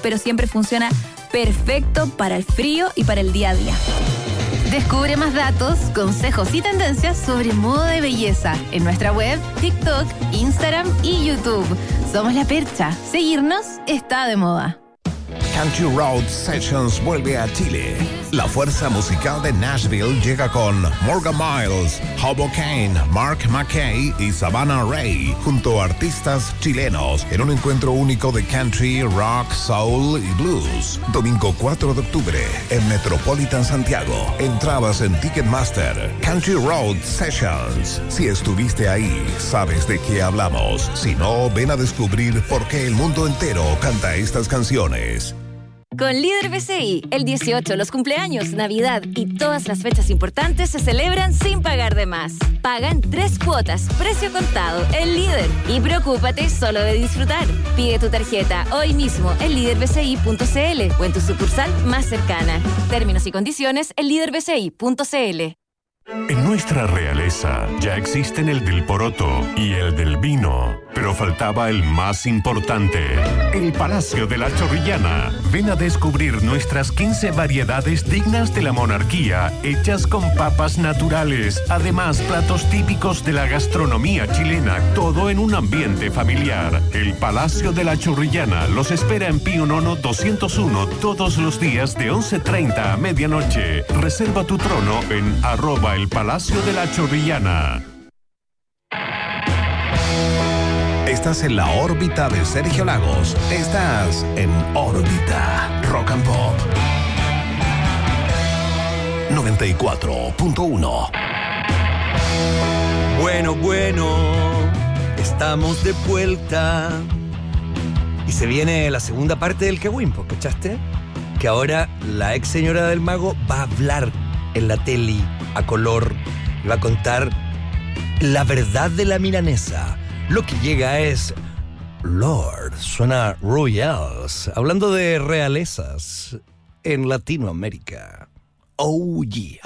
pero siempre funciona perfecto para el frío y para el día a día. Descubre más datos, consejos y tendencias sobre moda y belleza en nuestra web, TikTok, Instagram y YouTube. Somos La Percha. Seguirnos está de moda. Country Road Sessions vuelve a Chile. La fuerza musical de Nashville llega con Morgan Miles, Hobo Kane, Mark McKay y Savannah Ray, junto a artistas chilenos, en un encuentro único de country, rock, soul y blues. Domingo 4 de octubre, en Metropolitan Santiago. Entradas en Ticketmaster. Country Road Sessions. Si estuviste ahí, sabes de qué hablamos. Si no, ven a descubrir por qué el mundo entero canta estas canciones. Con Líder BCI, el 18, los cumpleaños, Navidad y todas las fechas importantes se celebran sin pagar de más. Paga en 3 cuotas, precio contado, el Líder. Y preocúpate solo de disfrutar. Pide tu tarjeta hoy mismo en liderbci.cl o en tu sucursal más cercana. Términos y condiciones en liderbci.cl. En nuestra realeza ya existen el del poroto y el del vino, pero faltaba el más importante, el Palacio de la Chorrillana. Ven a descubrir nuestras 15 variedades dignas de la monarquía, hechas con papas naturales. Además, platos típicos de la gastronomía chilena, todo en un ambiente familiar. El Palacio de la Chorrillana los espera en Pío Nono 201 todos los días de 11:30 a medianoche. Reserva tu trono en @el Palacio de la Chorrillana. Estás en la órbita de Sergio Lagos. Estás en órbita Rock and Pop 94.1. Bueno, estamos de vuelta. Y se viene la segunda parte del Kewin, ¿cachaste? Que ahora la ex señora del mago va a hablar en la tele a color y va a contar la verdad de la milanesa. Lo que llega es Lord, suena Royals, hablando de realezas en Latinoamérica. Oh yeah.